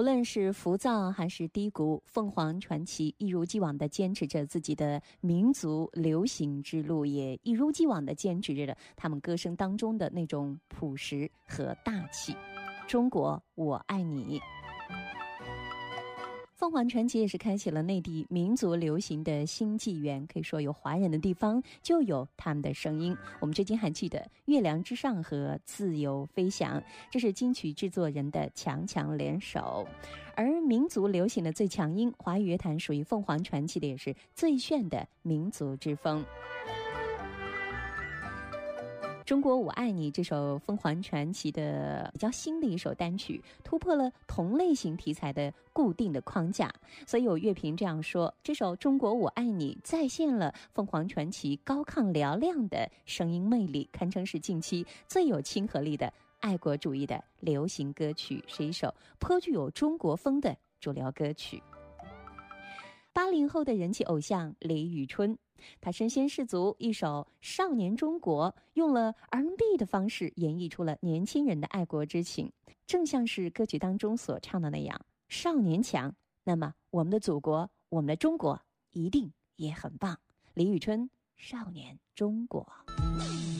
不论是浮躁还是低谷，凤凰传奇一如既往地坚持着自己的民族流行之路，也一如既往地坚持着他们歌声当中的那种朴实和大气。中国，我爱你。凤凰传奇也是开启了内地民族流行的新纪元，可以说有华人的地方就有他们的声音。我们至今还记得《月亮之上》和《自由飞翔》，这是金曲制作人的强强联手。而民族流行的最强音，华语乐坛属于凤凰传奇的也是最炫的民族之风。中国我爱你这首凤凰传奇的比较新的一首单曲，突破了同类型题材的固定的框架，所以有乐评这样说，这首中国我爱你再现了凤凰传奇高亢嘹亮的声音魅力，堪称是近期最有亲和力的爱国主义的流行歌曲，是一首颇具有中国风的主流歌曲。80后的人气偶像李宇春，他身先士卒，一首《少年中国》用了 R&B 的方式演绎出了年轻人的爱国之情，正像是歌曲当中所唱的那样，少年强，那么我们的祖国，我们的中国一定也很棒。李宇春，《少年中国》。